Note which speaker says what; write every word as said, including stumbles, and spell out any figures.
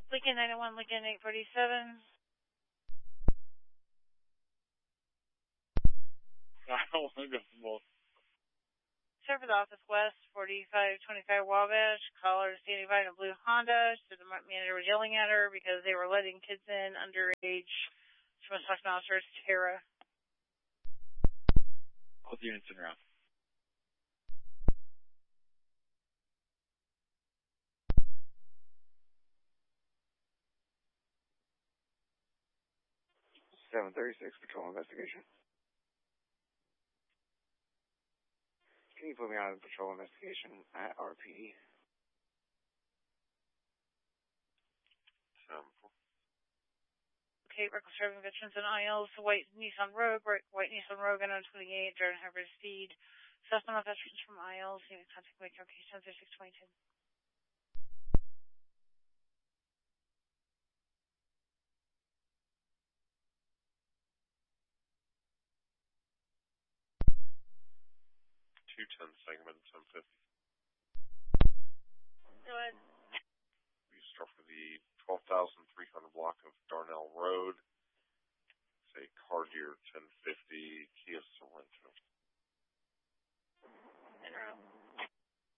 Speaker 1: Lincoln nine oh one, Lincoln eight forty-seven.
Speaker 2: I don't want to go to both.
Speaker 1: Service Office West, forty-five twenty-five Wabash. Caller standing by in a blue Honda. So the manager was yelling at her because they were letting kids in underage. She must talk to an officer. It's Tara.
Speaker 2: Both units in route.
Speaker 3: seven thirty-six Patrol Investigation. Can you put me on a Patrol Investigation at R P D?
Speaker 2: seven four.
Speaker 1: Okay, reckless driving veterans and I Ls. White Nissan Rogue, white Nissan Rogue, N twenty-eight, driving high speed. Suspect veterans from I Ls. You can contact my location thirty-six twenty-two.
Speaker 2: two ten segment ten fifty.
Speaker 1: Go ahead.
Speaker 2: We start for the twelve thousand three hundred block of Darnell Road. It's a Cartier ten fifty Kia Sorento.
Speaker 1: In route.